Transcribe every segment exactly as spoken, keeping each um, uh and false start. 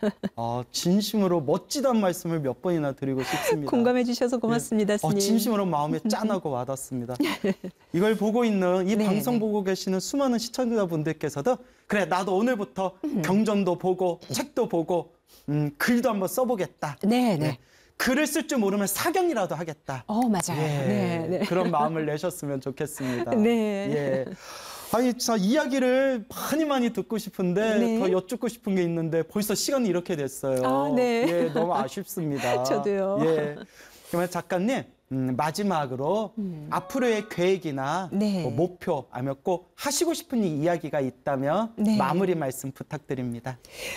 아, 진심으로 멋지다는 말씀을 몇 번이나 드리고 싶습니다. 공감해 주셔서 고맙습니다, 예. 스님. 어, 진심으로 마음에 짠하고 와닿습니다. 이걸 보고 있는 이 네, 방송 네. 보고 계시는 수많은 시청자분들께서도 그래 나도 오늘부터 경전도 보고 책도 보고 음, 글도 한번 써보겠다. 네, 네. 네. 글을 쓸 줄 모르면 사경이라도 하겠다. 어, 맞아요. 예, 네, 네. 그런 마음을 내셨으면 좋겠습니다. 네. 예. 아니, 저 이야기를 많이 많이 듣고 싶은데 네. 더 여쭙고 싶은 게 있는데 벌써 시간이 이렇게 됐어요. 아, 네. 예, 너무 아쉽습니다. 저도요. 예. 그러면 작가님 음, 마지막으로 음. 앞으로의 계획이나 네. 뭐 목표 아니면 꼭 하시고 싶은 이야기가 있다면 네. 마무리 말씀 부탁드립니다.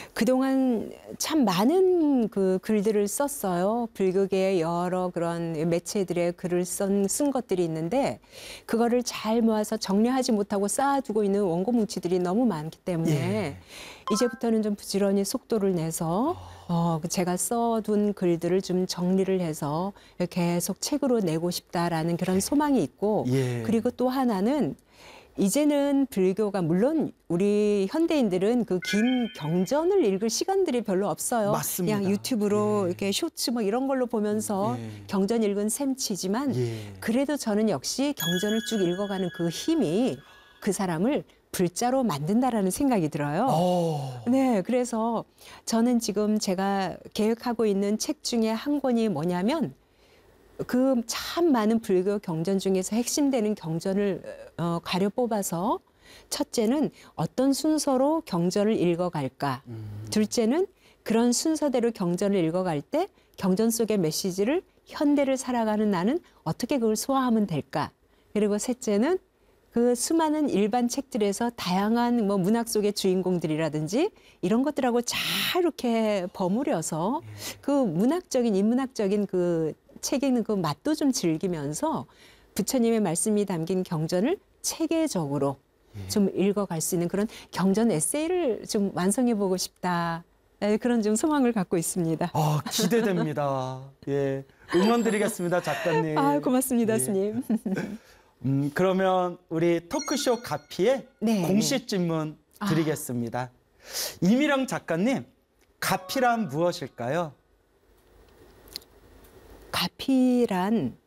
그동안 참 많은 그 글들을 썼어요. 불교계의 여러 그런 매체들의 글을 쓴, 쓴 것들이 있는데 그거를 잘 모아서 정리하지 못하고 쌓아두고 있는 원고 뭉치들이 너무 많기 때문에 예. 이제부터는 좀 부지런히 속도를 내서 어, 제가 써둔 글들을 좀 정리를 해서 계속 책으로 내고 싶다라는 그런 소망이 있고 예. 그리고 또 하나는 이제는 불교가 물론 우리 현대인들은 그 긴 경전을 읽을 시간들이 별로 없어요. 맞습니다. 그냥 유튜브로 예. 이렇게 쇼츠 뭐 이런 걸로 보면서 예. 경전 읽은 셈치지만 예. 그래도 저는 역시 경전을 쭉 읽어가는 그 힘이 그 사람을 불자로 만든다라는 생각이 들어요. 어. 네, 그래서 저는 지금 제가 계획하고 있는 책 중에 한 권이 뭐냐면 그 참 많은 불교 경전 중에서 핵심되는 경전을 어, 가려 뽑아서 첫째는 어떤 순서로 경전을 읽어갈까. 음. 둘째는 그런 순서대로 경전을 읽어갈 때 경전 속의 메시지를 현대를 살아가는 나는 어떻게 그걸 소화하면 될까. 그리고 셋째는 그 수많은 일반 책들에서 다양한 뭐 문학 속의 주인공들이라든지 이런 것들하고 잘 이렇게 버무려서 그 문학적인 인문학적인 그 책 읽는 그 맛도 좀 즐기면서 부처님의 말씀이 담긴 경전을 체계적으로 좀 읽어갈 수 있는 그런 경전 에세이를 좀 완성해 보고 싶다. 네, 그런 좀 소망을 갖고 있습니다. 아, 기대됩니다. 예. 응원드리겠습니다, 작가님. 아, 고맙습니다, 예. 스님. 음, 그러면 우리 토크쇼 가피에 네, 공식 질문 드리겠습니다. 이미령 작가님, 가피란 무엇일까요? 가피란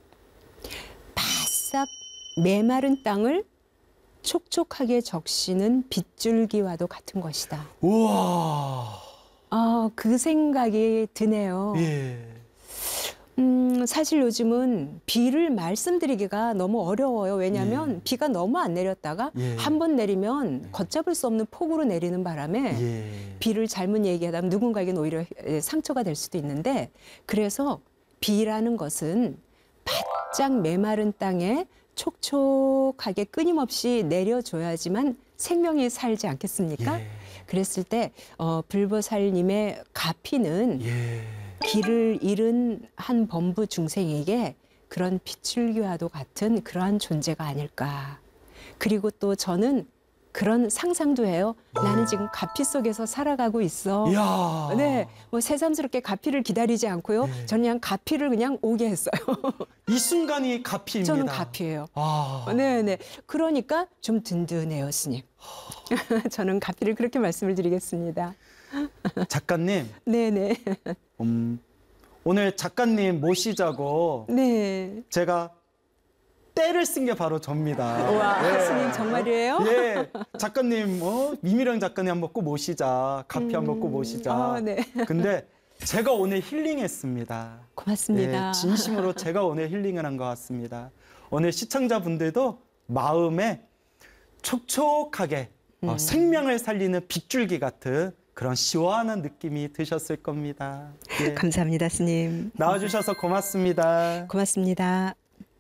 바싹 메마른 땅을 촉촉하게 적시는 빗줄기와도 같은 것이다. 우와. 아, 그 생각이 드네요. 예. 음, 사실 요즘은 비를 말씀드리기가 너무 어려워요. 왜냐하면 예. 비가 너무 안 내렸다가 예. 한 번 내리면 걷잡을 수 없는 폭우로 내리는 바람에 예. 비를 잘못 얘기하다 보면 누군가에게는 오히려 상처가 될 수도 있는데 그래서 비라는 것은 바짝 메마른 땅에 촉촉하게 끊임없이 내려줘야지만 생명이 살지 않겠습니까? 예. 그랬을 때 어, 불보살님의 가피는 예. 길을 잃은 한 범부 중생에게 그런 빗줄기와도 같은 그러한 존재가 아닐까. 그리고 또 저는 그런 상상도 해요. 나는 지금 가피 속에서 살아가고 있어. 이야. 네, 뭐 새삼스럽게 가피를 기다리지 않고요. 네. 저는 그냥 가피를 그냥 오게 했어요. 이 순간이 가피입니다. 저는 가피예요. 아. 네, 네. 그러니까 좀 든든해요, 스님. 저는 가피를 그렇게 말씀을 드리겠습니다. 작가님, 네, 네. 음, 오늘 작가님 모시자고 네. 제가 때를 쓴 게 바로 접니다. 와, 예. 스님 정말이에요? 예, 작가님, 어, 이미령 작가님 한번 꼭 모시자. 가피 한번 꼭 모시자. 아, 네. 근데 제가 오늘 힐링했습니다. 고맙습니다. 예, 진심으로 제가 오늘 힐링을 한 것 같습니다. 오늘 시청자분들도 마음에 촉촉하게 어, 생명을 살리는 빗줄기 같은 그런 시원한 느낌이 드셨을 겁니다. 예. 감사합니다, 스님. 나와주셔서 고맙습니다. 고맙습니다.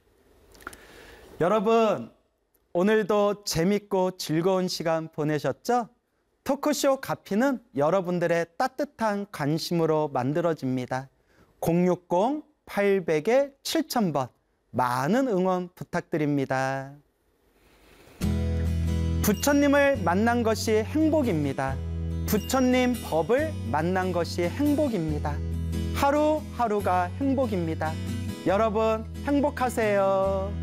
여러분, 오늘도 재밌고 즐거운 시간 보내셨죠? 토크쇼 가피는 여러분들의 따뜻한 관심으로 만들어집니다. 공육공 팔백 칠천 번 많은 응원 부탁드립니다. 부처님을 만난 것이 행복입니다. 부처님 법을 만난 것이 행복입니다. 하루하루가 행복입니다. 여러분 행복하세요.